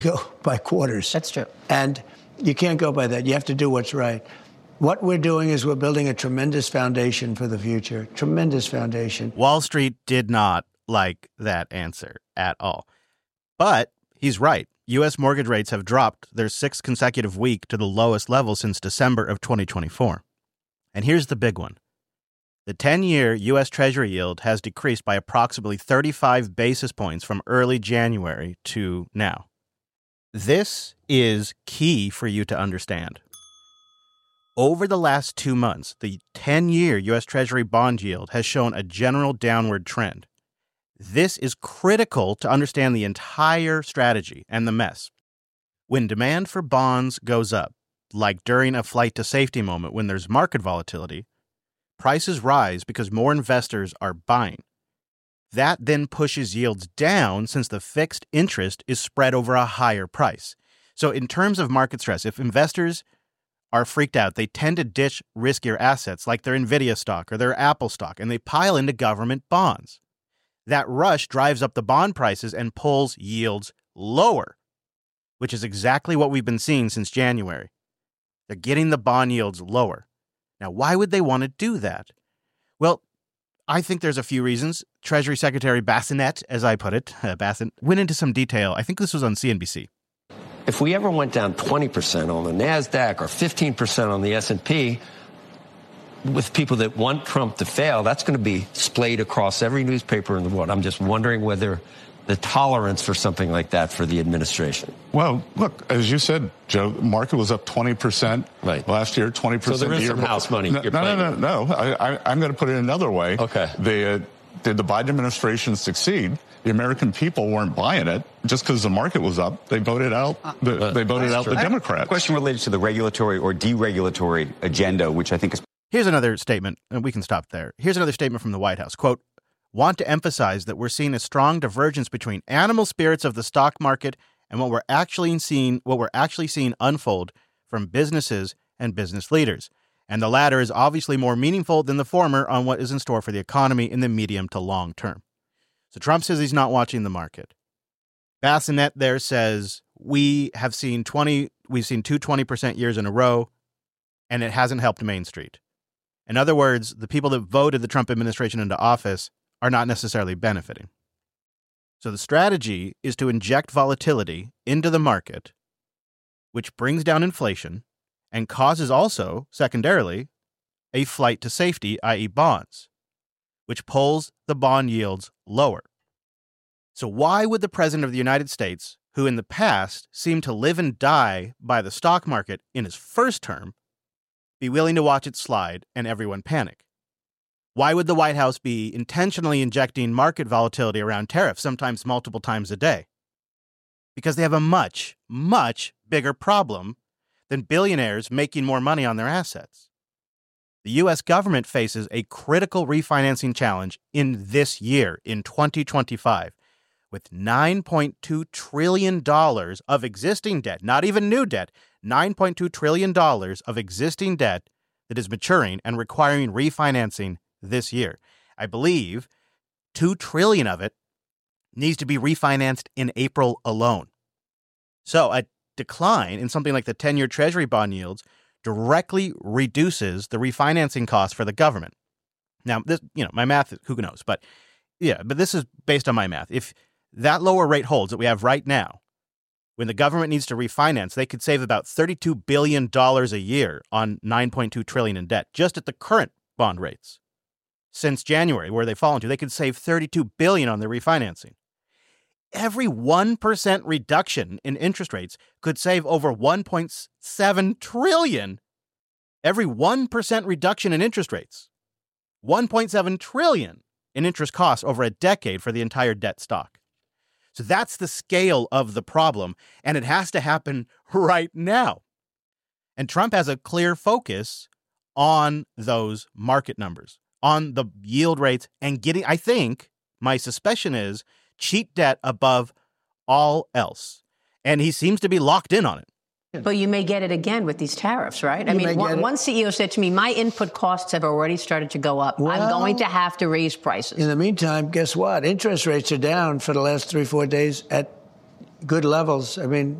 go by quarters. That's true. And you can't go by that. You have to do what's right. What we're doing is we're building a tremendous foundation for the future. Tremendous foundation. Wall Street did not like that answer at all. But he's right. U.S. mortgage rates have dropped their sixth consecutive week to the lowest level since December of 2024. And here's the big one. The 10-year U.S. Treasury yield has decreased by approximately 35 basis points from early January to now. This is key for you to understand. Over the last 2 months, the 10-year U.S. Treasury bond yield has shown a general downward trend. This is critical to understand the entire strategy and the mess. When demand for bonds goes up, like during a flight to safety moment when there's market volatility, prices rise because more investors are buying. That then pushes yields down since the fixed interest is spread over a higher price. So in terms of market stress, if investors are freaked out, they tend to ditch riskier assets like their Nvidia stock or their Apple stock, and they pile into government bonds. That rush drives up the bond prices and pulls yields lower, which is exactly what we've been seeing since January. They're getting the bond yields lower. Now, why would they want to do that? Well, I think there's a few reasons. Treasury Secretary Bassinet, as I put it, went into some detail. I think this was on CNBC. If we ever went down 20% on the NASDAQ or 15% on the S&P, with people that want Trump to fail, that's going to be splayed across every newspaper in the world. I'm just wondering whether the tolerance for something like that for the administration. Well, look, as you said, Joe, the market was up 20% last year, 20% so there is some house money. No. I'm going to put it another way. Okay. Did the Biden administration succeed? The American people weren't buying it just because the market was up. They voted out the Democrats. Question related to the regulatory or deregulatory agenda, which I think is. Here's another statement, and we can stop there. Here's another statement from the White House. Quote, "Want to emphasize that we're seeing a strong divergence between animal spirits of the stock market and what we're actually seeing unfold from businesses and business leaders. And the latter is obviously more meaningful than the former on what is in store for the economy in the medium to long term." So Trump says he's not watching the market. Bassinet there says we've seen two 20% years in a row, and it hasn't helped Main Street. In other words, the people that voted the Trump administration into office are not necessarily benefiting. So the strategy is to inject volatility into the market, which brings down inflation and causes also, secondarily, a flight to safety, i.e. bonds, which pulls the bond yields lower. So why would the President of the United States, who in the past seemed to live and die by the stock market in his first term, be willing to watch it slide and everyone panic? Why would the White House be intentionally injecting market volatility around tariffs, sometimes multiple times a day? Because they have a much, much bigger problem than billionaires making more money on their assets. The U.S. government faces a critical refinancing challenge in this year, in 2025, with $9.2 trillion of existing debt, not even new debt, $9.2 trillion of existing debt that is maturing and requiring refinancing this year. I believe $2 trillion of it needs to be refinanced in April alone. So a decline in something like the 10-year Treasury bond yields directly reduces the refinancing costs for the government. Now, this, my math, who knows? But this is based on my math. If that lower rate holds that we have right now, when the government needs to refinance, they could save about $32 billion a year on $9.2 trillion in debt, just at the current bond rates. Since January, where they've fallen to, they could save $32 billion on their refinancing. Every 1% reduction in interest rates could save over $1.7 trillion. Every 1% reduction in interest rates, $1.7 trillion in interest costs over a decade for the entire debt stock. So that's the scale of the problem, and it has to happen right now. And Trump has a clear focus on those market numbers, on the yield rates, and getting, I think, my suspicion is, cheap debt above all else. And he seems to be locked in on it. But you may get it again with these tariffs, right? I mean, one CEO said to me, my input costs have already started to go up. Well, I'm going to have to raise prices. In the meantime, guess what? Interest rates are down for the last 3-4 days at good levels. I mean,